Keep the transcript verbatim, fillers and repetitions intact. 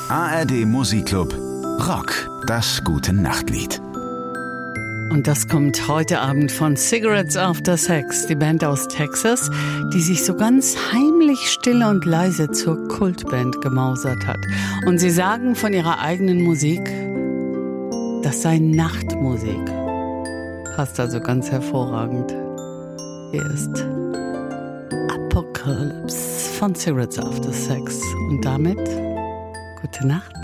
A R D Musikclub Rock, das gute Nachtlied. Und das kommt heute Abend von Cigarettes After Sex, die Band aus Texas, die sich so ganz heimlich, still und leise zur Kultband gemausert hat. Und sie sagen von ihrer eigenen Musik, das sei Nachtmusik. Passt also ganz hervorragend. Hier ist Apocalypse von Cigarettes After Sex. Und damit gute Nacht.